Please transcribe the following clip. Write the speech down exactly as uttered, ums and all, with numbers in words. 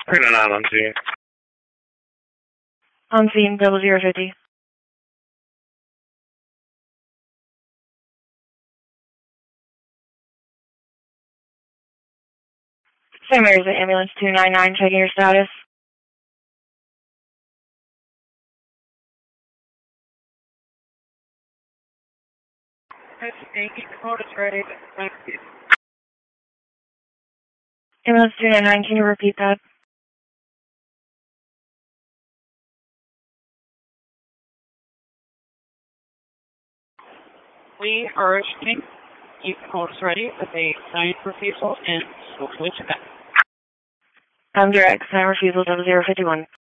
Pregnant nine on scene. On scene, double zero fifty. Saint Mary's ambulance two nine nine, checking your status. Ready. Ambulance two nine nine, can you repeat that? We are keeping keep calls ready with a signed refusal and switch back. I'm direct, sign refusal double zero fifty one.